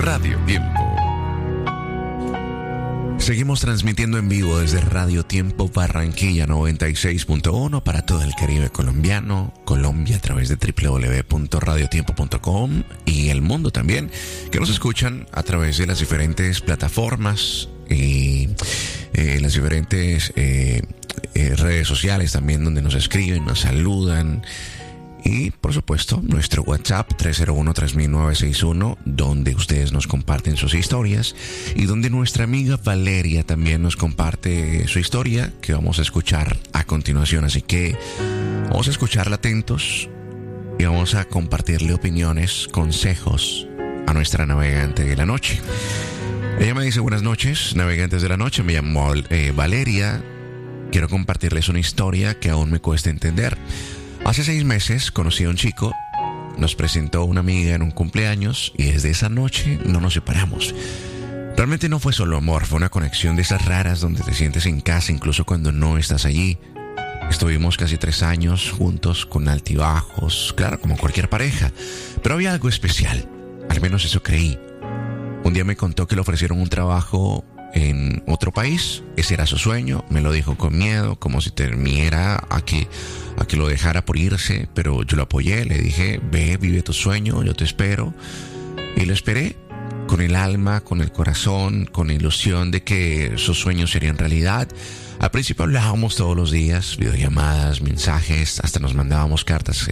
Radio Tiempo. Seguimos transmitiendo en vivo desde Radio Tiempo Barranquilla 96.1 para todo el Caribe colombiano, Colombia a través de www.radiotiempo.com y el mundo también, que nos escuchan a través de las diferentes plataformas y las diferentes redes sociales también, donde nos escriben, nos saludan. Y, por supuesto, nuestro WhatsApp 301-3961, donde ustedes nos comparten sus historias y donde nuestra amiga Valeria también nos comparte su historia, que vamos a escuchar a continuación. Así que vamos a escucharla atentos y vamos a compartirle opiniones, consejos a nuestra navegante de la noche. Ella me dice: buenas noches, navegantes de la noche, me llamo Valeria. Quiero compartirles una historia que aún me cuesta entender. Hace 6 meses conocí a un chico, nos presentó una amiga en un cumpleaños y desde esa noche no nos separamos. Realmente no fue solo amor, fue una conexión de esas raras donde te sientes en casa incluso cuando no estás allí. Estuvimos casi 3 años juntos con altibajos, claro, como cualquier pareja, pero había algo especial, al menos eso creí. Un día me contó que le ofrecieron un trabajo en otro país, ese era su sueño, me lo dijo con miedo, como si temiera a que lo dejara por irse, pero yo lo apoyé, le dije: ve, vive tu sueño, yo te espero. Y lo esperé, con el alma, con el corazón, con la ilusión de que sus sueños serían realidad. Al principio hablábamos todos los días, videollamadas, mensajes, hasta nos mandábamos cartas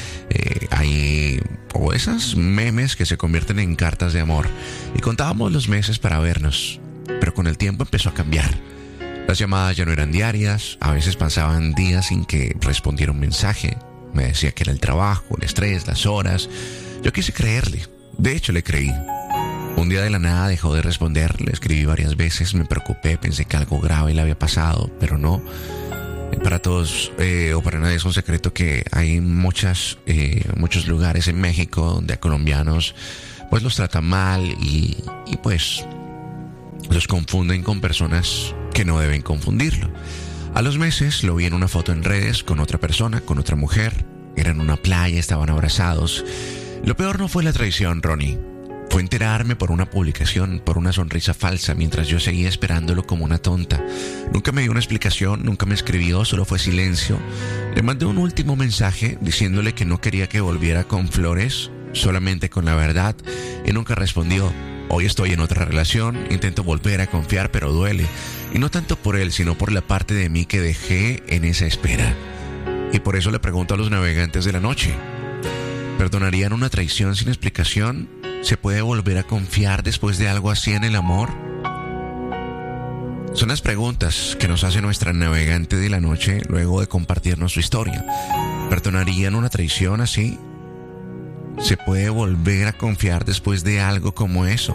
ahí, o esas memes que se convierten en cartas de amor, y contábamos los meses para vernos. Pero con el tiempo empezó a cambiar. Las llamadas ya no eran diarias, a veces pasaban días sin que respondiera un mensaje. Me decía que era el trabajo, el estrés, las horas. Yo quise creerle, de hecho le creí. Un día de la nada dejó de responder, le escribí varias veces, me preocupé, pensé que algo grave le había pasado, pero no. Para todos o para nadie es un secreto que hay muchos lugares en México donde a colombianos pues los tratan mal y pues los confunden con personas que no deben confundirlo. A los meses lo vi en una foto en redes con otra persona, con otra mujer. Era en una playa, estaban abrazados. Lo peor no fue la traición, Ronnie. Fue enterarme por una publicación, por una sonrisa falsa, mientras yo seguía esperándolo como una tonta. Nunca me dio una explicación, nunca me escribió, solo fue silencio. Le mandé un último mensaje diciéndole que no quería que volviera con flores, solamente con la verdad, y nunca respondió. Hoy estoy en otra relación, intento volver a confiar, pero duele. Y no tanto por él, sino por la parte de mí que dejé en esa espera. Y por eso le pregunto a los navegantes de la noche: ¿perdonarían una traición sin explicación? ¿Se puede volver a confiar después de algo así en el amor? Son las preguntas que nos hace nuestra navegante de la noche luego de compartirnos su historia. ¿Perdonarían una traición así? ¿Se puede volver a confiar después de algo como eso?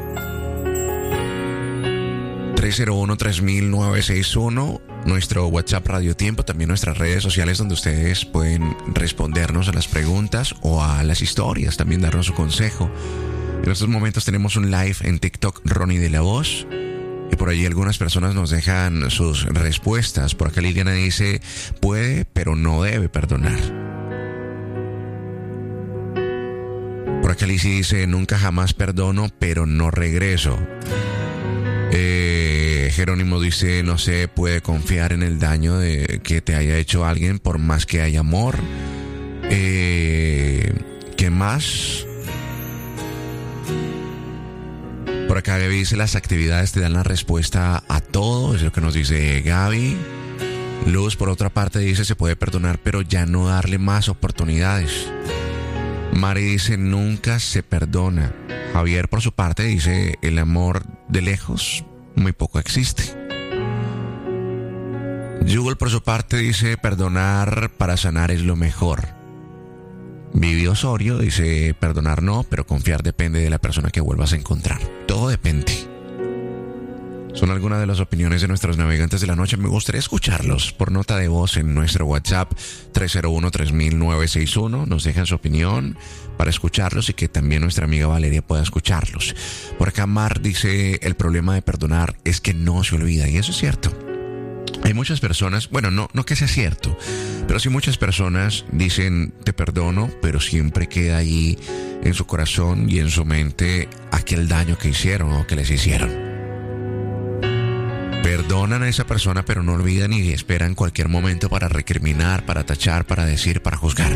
301-3961, nuestro WhatsApp Radio Tiempo, también nuestras redes sociales donde ustedes pueden respondernos a las preguntas o a las historias, también darnos su consejo. En estos momentos tenemos un live en TikTok, Ronnie de la Voz, y por allí algunas personas nos dejan sus respuestas. Por acá Liliana dice: puede, pero no debe perdonar. Por acá Lizzy dice: nunca jamás perdono, pero no regreso. Jerónimo dice: no se puede confiar en el daño que te haya hecho alguien por más que haya amor. ¿Qué más? Por acá Gaby dice: las actividades te dan la respuesta a todo. Es lo que nos dice Gaby. Luz, por otra parte, dice: se puede perdonar, pero ya no darle más oportunidades. Mari dice: nunca se perdona. Javier, por su parte, dice: el amor de lejos muy poco existe. Jugol, por su parte, dice: perdonar para sanar es lo mejor. Vivi Osorio dice: perdonar no, pero confiar depende de la persona que vuelvas a encontrar. Todo depende. Son algunas de las opiniones de nuestros navegantes de la noche. Me gustaría escucharlos por nota de voz en nuestro WhatsApp 301-3961. Nos dejan su opinión para escucharlos y que también nuestra amiga Valeria pueda escucharlos. Por acá Mar dice: el problema de perdonar es que no se olvida. Y eso es cierto. Hay muchas personas, bueno, no que sea cierto, pero sí muchas personas dicen te perdono, pero siempre queda ahí en su corazón y en su mente aquel daño que hicieron o que les hicieron. Perdonan a esa persona, pero no olvidan y esperan cualquier momento para recriminar, para tachar, para decir, para juzgar.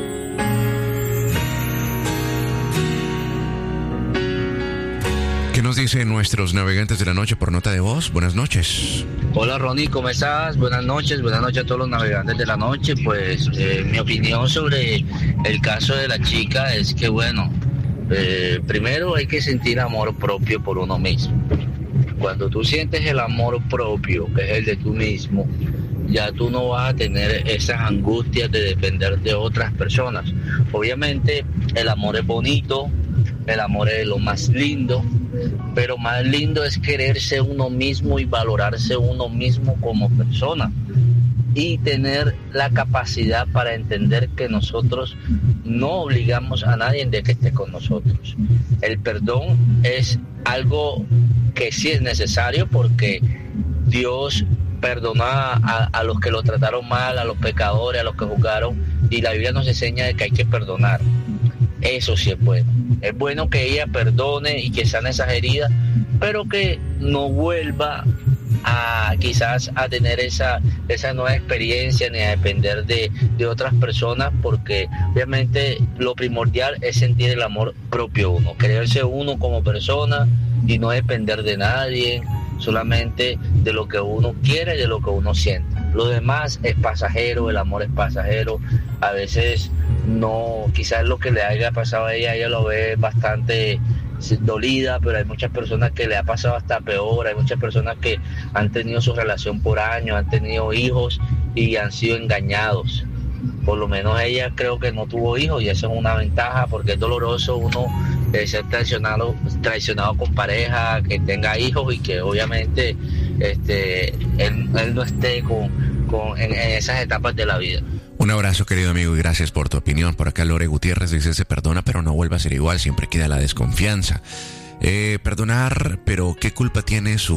¿Qué nos dicen nuestros navegantes de la noche por nota de voz? Buenas noches. Hola Ronnie, ¿cómo estás? Buenas noches a todos los navegantes de la noche. Pues mi opinión sobre el caso de la chica es que bueno, primero hay que sentir amor propio por uno mismo. Cuando tú sientes el amor propio, que es el de tú mismo, ya tú no vas a tener esas angustias de depender de otras personas. Obviamente el amor es bonito, el amor es lo más lindo, pero más lindo es quererse uno mismo y valorarse uno mismo como persona y tener la capacidad para entender que nosotros no obligamos a nadie de que esté con nosotros. El perdón es algo que sí es necesario porque Dios perdona a los que lo trataron mal, a los pecadores, a los que juzgaron, y la Biblia nos enseña de que hay que perdonar. Eso sí es bueno. Es bueno que ella perdone y que sane esas heridas, pero que no vuelva a quizás a tener esa nueva experiencia ni a depender de otras personas, porque obviamente lo primordial es sentir el amor propio uno, creerse uno como persona y no depender de nadie, solamente de lo que uno quiere y de lo que uno siente. Lo demás es pasajero, el amor es pasajero. A veces no, quizás lo que le haya pasado a ella lo ve bastante dolida, pero hay muchas personas que le ha pasado hasta peor. Hay muchas personas que han tenido su relación por años, han tenido hijos y han sido engañados. Por lo menos ella creo que no tuvo hijos y eso es una ventaja, porque es doloroso uno ser traicionado con pareja, que tenga hijos y que obviamente él no esté en esas etapas de la vida. Un abrazo, querido amigo, y gracias por tu opinión. Por acá Lore Gutiérrez dice, se perdona pero no vuelve a ser igual, siempre queda la desconfianza. Perdonar, pero ¿qué culpa tiene su